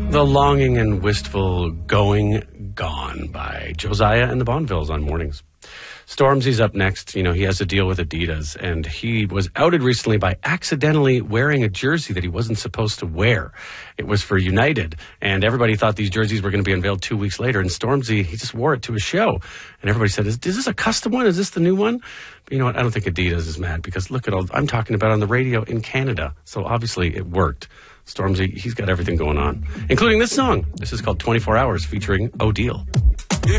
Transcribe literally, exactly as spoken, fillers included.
The Longing and Wistful Going Gone by Josiah and the Bonvilles on Mornings. Stormzy's up next. You know, he has a deal with Adidas, and he was outed recently by accidentally wearing a jersey that he wasn't supposed to wear. It was for United, and everybody thought these jerseys were going to be unveiled two weeks later, and Stormzy, he just wore it to a show. And everybody said, is, is this a custom one? Is this the new one? But you know what? I don't think Adidas is mad, because look at all I'm talking about on the radio in Canada. So obviously it worked. Stormzy, he's got everything going on, including this song. This is called twenty-four hours featuring Odile.